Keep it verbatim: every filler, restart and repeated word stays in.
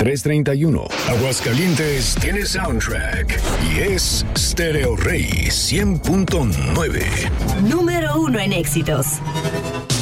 tres treinta y uno. Aguascalientes tiene soundtrack y es Stereo Rey cien punto nueve. Número uno en éxitos.